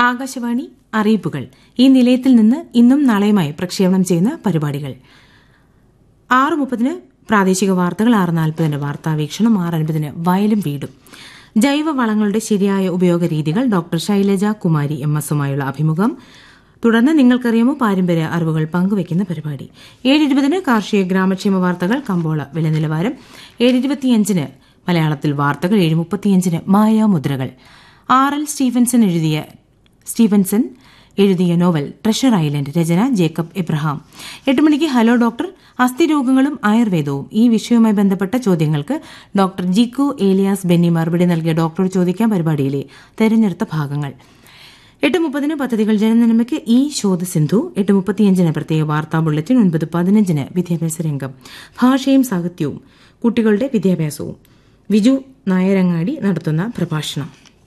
ആകാശവാണി അറിയിപ്പുകൾ. ഈ നിലയത്തിൽ നിന്ന് ഇന്നും നാളെയുമായി പ്രക്ഷേപണം ചെയ്യുന്ന പരിപാടികൾ: 6:30 പ്രാദേശിക വാർത്തകൾ, 6:40 വാർത്താവീക്ഷണം, 6:50 വയലും വീടും. ജൈവവളങ്ങളുടെ ശരിയായ ഉപയോഗ രീതികൾ ഡോക്ടർ ശൈലജ കുമാരി MS-ഉമായുള്ള അഭിമുഖം. തുടർന്ന് നിങ്ങൾക്കറിയാമോ പാരമ്പര്യ അറിവുകൾ പങ്കുവയ്ക്കുന്ന പരിപാടി. 7:20 കാർഷിക ഗ്രാമക്ഷേമ വാർത്തകൾ, കമ്പോള വില നിലവാരം. 7:25 മലയാളത്തിൽ വാർത്തകൾ. 7:35 മായാമുദ്രകൾ. R.L. സ്റ്റീഫൻസൺ എഴുതിയ നോവൽ ട്രഷർ ഐലൻഡ്. രചന ജേക്കബ് എബ്രഹാം. 8 മണിക്ക് ഹലോ ഡോക്ടർ, അസ്ഥിരോഗങ്ങളും ആയുർവേദവും. ഈ വിഷയവുമായി ബന്ധപ്പെട്ട ചോദ്യങ്ങൾക്ക് ഡോക്ടർ ജിക്കോ ഏലിയാസ് ബെന്നി മറുപടി നൽകിയ ഡോക്ടറോട് ചോദിക്കാൻ പരിപാടിയിലെ തെരഞ്ഞെടുത്ത ഭാഗങ്ങൾ. 8:30 പദ്ധതികൾ ജനനന്മയ്ക്ക് ഈ ശോധ സിന്ധു. 8:35 പ്രത്യേക വാർത്താ ബുള്ളറ്റിൻ. 9:15 വിദ്യാഭ്യാസ രംഗം. ഭാഷയും സാഹിത്യവും കുട്ടികളുടെ വിദ്യാഭ്യാസവും. വിജു നായരങ്ങാടി നടത്തുന്ന പ്രഭാഷണം.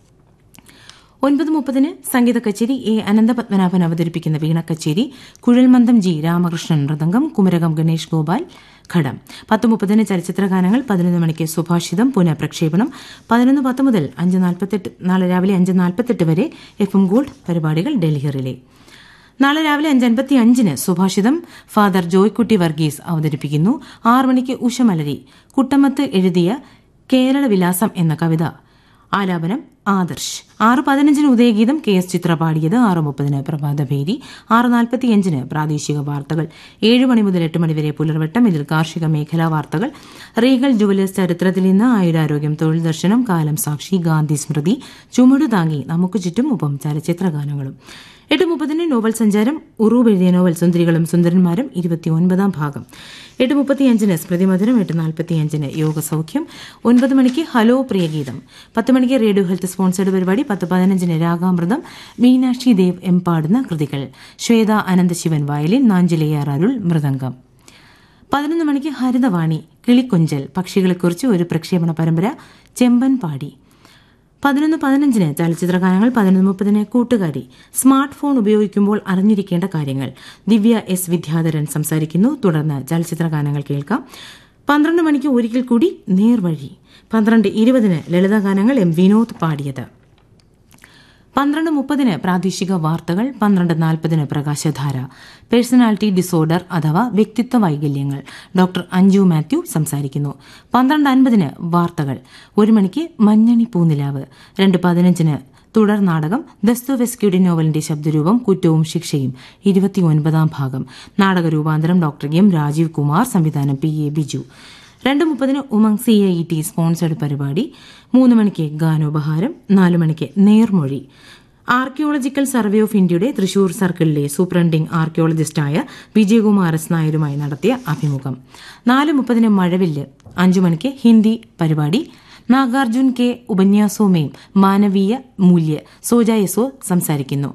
9:30 സംഗീത കച്ചേരി. എ അനന്തപത്മനാഭൻ അവതരിപ്പിക്കുന്ന വീണ കച്ചേരി. കുഴൽമന്ദം ജി രാമകൃഷ്ണൻ മൃദംഗം. കുമരകം ഗണേഷ് ഗോപാൽ ഘടം. 10:30 ചലച്ചിത്ര ഗാനങ്ങൾ. 11 മണിക്ക് സുഭാഷിതം പുനഃപ്രക്ഷേപണം. 11:10 മുതൽ 5:48 നാളെ രാവിലെ 5:48 വരെ FM ഗോൾഡ് പരിപാടികൾ ഡൽഹി റിലേ. നാളെ രാവിലെ 5:55 സുഭാഷിതം ഫാദർ ജോയ്ക്കുട്ടി വർഗീസ് അവതരിപ്പിക്കുന്നു. 6 മണിക്ക് ഉഷമലരി. കുട്ടമത്ത് എഴുതിയ കേരള വിലാസം എന്ന കവിത ആലാപനം ആദർശ്. 6:15 ഉദയഗീതം. KS ചിത്ര പാടിയത്. 6:30 പ്രഭാതഭേരി. 6:45 പ്രാദേശിക വാർത്തകൾ. 7 മണി മുതൽ 8 മണി വരെ പുലർവട്ടം. ഇതിൽ കാർഷിക മേഖലാ വാർത്തകൾ. റീഗൽ ജുവലേഴ്സ് ചരിത്രത്തിൽ ഇന്ന്. ആയുരാരോഗ്യം, തൊഴിൽ ദർശനം, കാലം സാക്ഷി, ഗാന്ധി സ്മൃതി, ചുമടു താങ്ങി, നമുക്ക് ചുറ്റും, ഒപ്പം ചലച്ചിത്ര ഗാനങ്ങളും. 8:30 നോവൽ സഞ്ചാരം. ഉറൂബ് എഴുതിയ നോവൽ സുന്ദരികളും സുന്ദരന്മാരും 29ാം ഭാഗം. 8:35 സ്മൃതി മധുരം. 8:45 യോഗസൗഖ്യം. 9 മണിക്ക് ഹലോ പ്രിയഗീതം. 10 മണിക്ക് റേഡിയോ ഹെൽത്ത് സ്പോൺസേഡ് പരിപാടി. 10:15 രാഗാമൃതം. മീനാക്ഷി ദേവ് എം പാടുന്ന കൃതികൾ. ശ്വേത അനന്തശിവൻ വയലിൻ. നാഞ്ചിലയാർ അരുൾ മൃദംഗം. 11 മണിക്ക് ഹരിതവാണി. കിളിക്കൊഞ്ചൽ. പക്ഷികളെക്കുറിച്ച് ഒരു പ്രക്ഷേപണ പരമ്പര. ചെമ്പൻ പാടി. 11:15 ചലച്ചിത്ര ഗാനങ്ങൾ. 11:30 കൂട്ടുകാരി. സ്മാർട്ട് ഫോൺ ഉപയോഗിക്കുമ്പോൾ അറിഞ്ഞിരിക്കേണ്ട കാര്യങ്ങൾ. ദിവ്യ S വിദ്യാധരൻ സംസാരിക്കുന്നു. തുടർന്ന് ചലച്ചിത്ര ഗാനങ്ങൾ കേൾക്കാം. 12 മണിക്ക് ഒരിക്കൽ കൂടി നേർവഴി. 12:20 ലളിതഗാനങ്ങൾ. M വിനോദ് പാടിയത്. 12:30 പ്രാദേശിക വാർത്തകൾ. 12:40 പ്രകാശധാര. പേഴ്സണാലിറ്റി ഡിസോർഡർ അഥവാ വ്യക്തിത്വ വൈകല്യങ്ങൾ. ഡോക്ടർ അഞ്ജു മാത്യു സംസാരിക്കുന്നു. 12:50 വാർത്തകൾ. 1 മണിക്ക് മഞ്ഞണി പൂനിലാവ്. 2:15 തുടർ നാടകം. ദസ്തോവെസ്കിയുടെ നോവലിന്റെ ശബ്ദരൂപം കുറ്റവും ശിക്ഷയും 29ാം ഭാഗം. നാടക രൂപാന്തരം ഡോക്ടർ M രാജീവ് കുമാർ. സംവിധാനം PA Biju. 2:30 Umang CIET sponsored പരിപാടി. 3 മണിക്ക് ഗാനോപഹാരം. 4 മണിക്ക് നേർമൊഴി. ആർക്കിയോളജിക്കൽ സർവേ ഓഫ് ഇന്ത്യയുടെ തൃശൂർ സർക്കിളിലെ സൂപ്രണ്ടിംഗ് ആർക്കിയോളജിസ്റ്റായ വിജയകുമാർ S നായരുമായി നടത്തിയ അഭിമുഖം. 4:30 മഴവില്ല്. 5 മണിക്ക് ഹിന്ദി പരിപാടി. നാഗാർജുൻ K ഉപന്യാസവുമേയും മാനവീയ മൂല്യ. സോജ യസോ സംസാരിക്കുന്നു.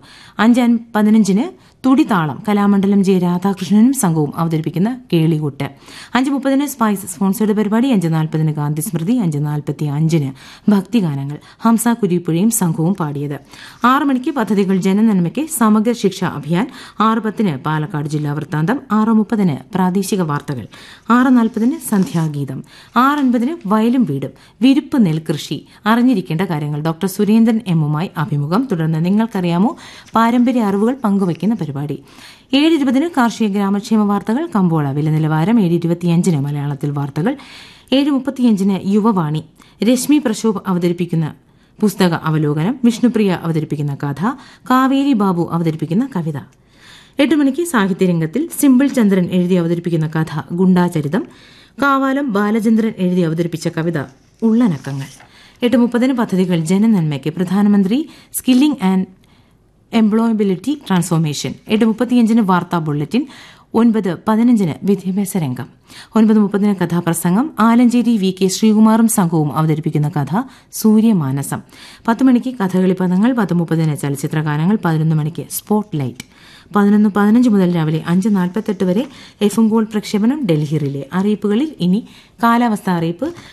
5:15 തുടിതാളം. കലാമണ്ഡലം J രാധാകൃഷ്ണനും സംഘവും അവതരിപ്പിക്കുന്ന കേളികൂട്ട്. 5:30 സ്പൈസ് സ്പോൺസേഡ് പരിപാടി. 5:40 ഗാന്ധി സ്മൃതി. 5:45 ഭക്തിഗാനങ്ങൾ. ഹംസ കുരിപ്പുഴയും സംഘവും പാടിയത്. 6 മണിക്ക് പദ്ധതികൾ ജനനന്മയ്ക്ക് സമഗ്ര ശിക്ഷ അഭിയാൻ. 6:10 പാലക്കാട് ജില്ലാ വൃത്താന്തം. 6:30 പ്രാദേശിക വാർത്തകൾ. 6:40 സന്ധ്യാഗീതം. 6:50 വയലും വീടും. വിരുപ്പ് നെൽകൃഷി. അറിഞ്ഞിരിക്കേണ്ട കാര്യങ്ങൾ. ഡോക്ടർ സുരേന്ദ്രൻ M-ഉമായി അഭിമുഖം. തുടർന്ന് നിങ്ങൾക്കറിയാമോ പാരമ്പര്യ അറിവുകൾ പങ്കുവയ്ക്കുന്ന പരിപാടി. 7:20 കാർഷിക ഗ്രാമക്ഷേമ വാർത്തകൾ, കമ്പോള വില നിലവാരം. 7:25 മലയാളത്തിൽ വാർത്തകൾ. 7:35 യുവവാണി. രശ്മി പ്രശോഭ് അവതരിപ്പിക്കുന്ന പുസ്തക അവലോകനം. വിഷ്ണുപ്രിയ അവതരിപ്പിക്കുന്ന കഥ. കാവേരി ബാബു അവതരിപ്പിക്കുന്ന കവിത. 8 മണിക്ക് സാഹിത്യരംഗത്തിൽ സിമ്പിൾ ചന്ദ്രൻ എഴുതി അവതരിപ്പിക്കുന്ന കഥ ഗുണ്ടാചരിതം. കാവാലം ബാലചന്ദ്രൻ എഴുതി അവതരിപ്പിച്ച കവിത ഉള്ളനക്കങ്ങൾ. 8:30 പദ്ധതികൾ ജനനന്മയ്ക്ക്. പ്രധാനമന്ത്രി സ്കില്ലിംഗ് ആൻഡ് എംപ്ലോയബിലിറ്റി ട്രാൻസ്ഫോർമേഷൻ. 8:35 വാർത്താ ബുള്ളറ്റിൻ. 9:15 വിദ്യാഭ്യാസ രംഗം. 9:30 കഥാപ്രസംഗം. ആലഞ്ചേരി VK ശ്രീകുമാറും സംഘവും അവതരിപ്പിക്കുന്ന കഥ സൂര്യമാനസം. 10 മണിക്ക് കഥകളി പദങ്ങൾ. 10:30 ചലച്ചിത്ര ഗാനങ്ങൾ. 11 മണിക്ക് സ്പോട്ട് ലൈറ്റ്. 11:15 മുതൽ രാവിലെ 5:48 വരെ FM ഗോൾഡ് പ്രക്ഷേപണം ഡൽഹി റിലേ. അറിയിപ്പുകളിൽ ഇനി കാലാവസ്ഥാ അറിയിപ്പ്.